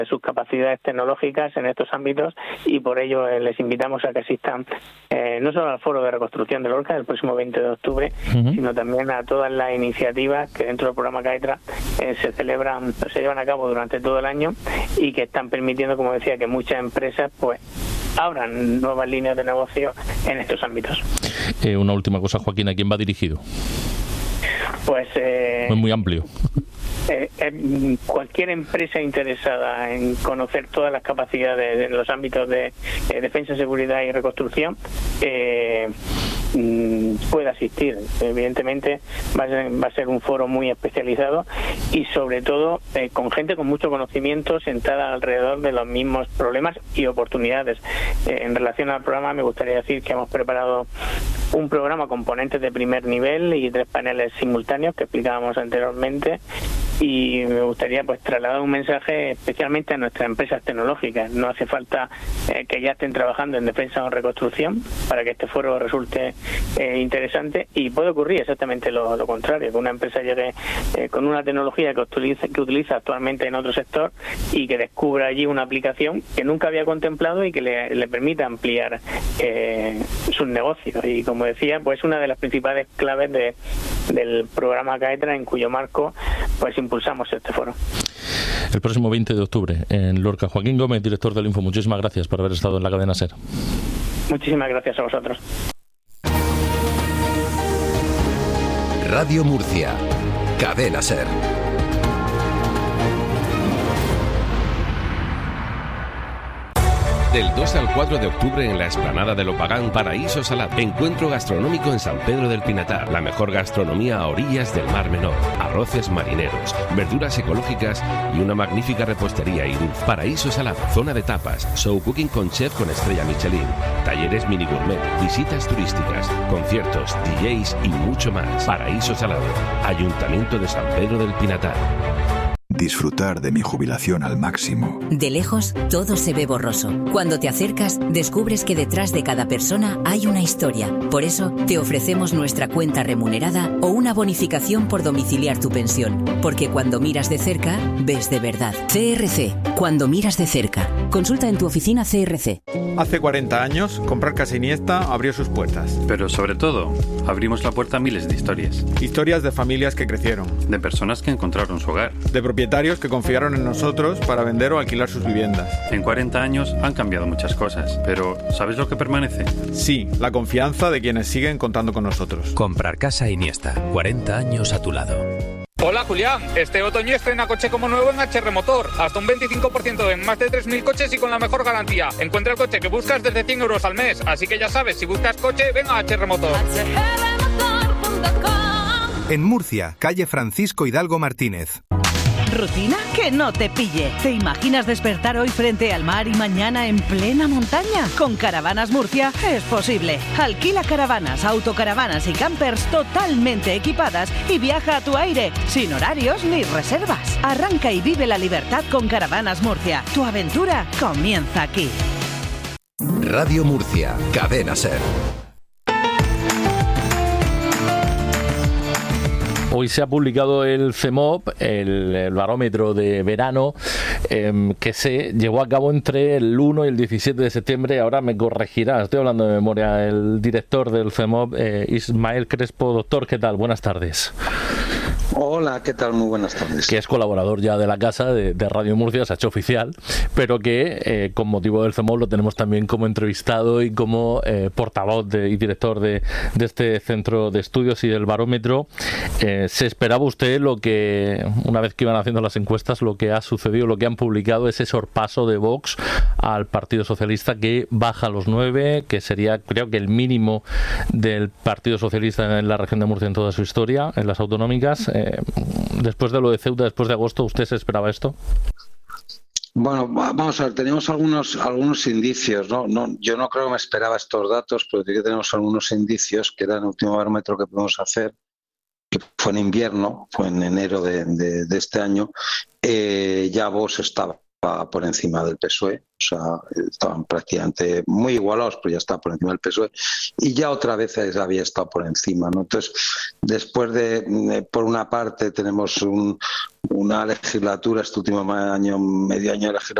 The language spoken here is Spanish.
sus capacidades tecnológicas en estos ámbitos, y por ello les invitamos a que asistan no solo al Foro de Reconstrucción de Lorca el próximo 20 de octubre, sino también a todas las iniciativas que dentro del programa CAETRA se llevan a cabo durante todo el año y que están permitiendo, como decía, que muchas empresas pues abran nuevas líneas de negocio en estos ámbitos. Una última cosa, Joaquín, ¿a quién va dirigido? Pues es muy amplio. Cualquier empresa interesada en conocer todas las capacidades en los ámbitos de defensa, seguridad y reconstrucción puede asistir. Evidentemente va a ser un foro muy especializado y sobre todo con gente con mucho conocimiento sentada alrededor de los mismos problemas y oportunidades. En relación al programa, me gustaría decir que hemos preparado un programa con ponentes de primer nivel y 3 paneles simultáneos que explicábamos anteriormente, y me gustaría pues trasladar un mensaje especialmente a nuestras empresas tecnológicas. No hace falta que ya estén trabajando en defensa o reconstrucción para que este foro resulte interesante, y puede ocurrir exactamente lo contrario, que una empresa llegue con una tecnología que utiliza actualmente en otro sector y que descubra allí una aplicación que nunca había contemplado y que le permita ampliar sus negocios. Y como decía, pues una de las principales claves del programa CAETRA, en cuyo marco pues impulsamos este foro. El próximo 20 de octubre en Lorca. Joaquín Gómez, director del Info, muchísimas gracias por haber estado en la cadena SER. Muchísimas gracias a vosotros. Radio Murcia, cadena SER. Del 2 al 4 de octubre en la explanada de Lopagán, Paraíso Salado. Encuentro gastronómico en San Pedro del Pinatar. La mejor gastronomía a orillas del Mar Menor. Arroces marineros, verduras ecológicas y una magnífica repostería y dulce. Paraíso Salado. Zona de tapas, show cooking con chef con estrella Michelin, talleres mini gourmet, visitas turísticas, conciertos, DJs y mucho más. Paraíso Salado. Ayuntamiento de San Pedro del Pinatar. Disfrutar de mi jubilación al máximo. De lejos, todo se ve borroso. Cuando te acercas, descubres que detrás de cada persona hay una historia. Por eso, te ofrecemos nuestra cuenta remunerada o una bonificación por domiciliar tu pensión. Porque cuando miras de cerca, ves de verdad. CRC, cuando miras de cerca. Consulta en tu oficina CRC. Hace 40 años, comprar Casa Iniesta abrió sus puertas. Pero sobre todo, abrimos la puerta a miles de historias. Historias de familias que crecieron. De personas que encontraron su hogar. De propietarios que confiaron en nosotros para vender o alquilar sus viviendas. En 40 años han cambiado muchas cosas, pero ¿sabes lo que permanece? Sí, la confianza de quienes siguen contando con nosotros. Comprar Casa Iniesta, 40 años a tu lado. Hola Julián, este otoño estrena coche como nuevo en HR Motor, hasta un 25% en más de 3.000 coches y con la mejor garantía. Encuentra el coche que buscas desde 100 euros al mes, así que ya sabes, si buscas coche, ven a HR Motor. En Murcia, calle Francisco Hidalgo Martínez. ¿Rutina? Que no te pille. ¿Te imaginas despertar hoy frente al mar y mañana en plena montaña? Con Caravanas Murcia es posible. Alquila caravanas, autocaravanas y campers totalmente equipadas y viaja a tu aire, sin horarios ni reservas. Arranca y vive la libertad con Caravanas Murcia. Tu aventura comienza aquí. Radio Murcia, cadena SER. Hoy se ha publicado el CEMOP, el barómetro de verano, que se llevó a cabo entre el 1 y el 17 de septiembre. Ahora me corregirá, estoy hablando de memoria, el director del CEMOP, Ismael Crespo. Doctor, ¿qué tal? Buenas tardes. Hola, ¿qué tal? Muy buenas tardes. Que es colaborador ya de la casa, de Radio Murcia, se ha hecho oficial, pero que con motivo del CEMOP lo tenemos también como entrevistado y como portavoz y director de este centro de estudios y del barómetro. ¿Se esperaba usted lo que, una vez que iban haciendo las encuestas, lo que ha sucedido, lo que han publicado, ese sorpaso de Vox al Partido Socialista, que baja a los 9, que sería, creo que el mínimo del Partido Socialista en la región de Murcia en toda su historia, en las autonómicas? Después de lo de Ceuta, después de agosto, ¿usted se esperaba esto? Bueno, vamos a ver, tenemos algunos indicios, ¿no? Yo no creo que me esperaba estos datos, pero sí que tenemos algunos indicios, que era el último barómetro que pudimos hacer, que fue en invierno, fue en enero de este año. Ya Vox estaba por encima del PSOE, o sea, estaban prácticamente muy igualados, pero ya estaba por encima del PSOE, y ya otra vez había estado por encima, ¿no? Entonces, después de por una parte tenemos una legislatura, este último medio año de legislatura,